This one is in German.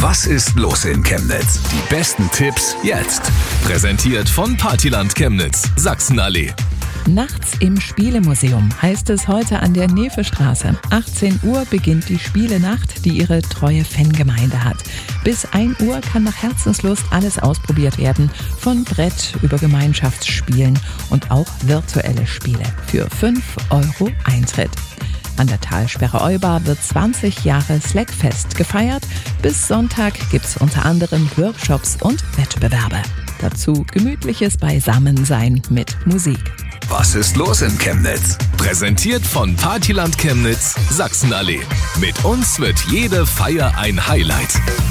Was ist los in Chemnitz? Die besten Tipps jetzt. Präsentiert von Partyland Chemnitz, Sachsenallee. Nachts im Spielemuseum heißt es heute an der Nefestraße. 18 Uhr beginnt die Spielenacht, die ihre treue Fangemeinde hat. Bis 1 Uhr kann nach Herzenslust alles ausprobiert werden. Von Brett über Gemeinschaftsspielen und auch virtuelle Spiele. Für 5 € Eintritt. An der Talsperre Eubar wird 20 Jahre Slackfest gefeiert. Bis Sonntag gibt's unter anderem Workshops und Wettbewerbe. Dazu gemütliches Beisammensein mit Musik. Was ist los in Chemnitz? Präsentiert von Partyland Chemnitz, Sachsenallee. Mit uns wird jede Feier ein Highlight.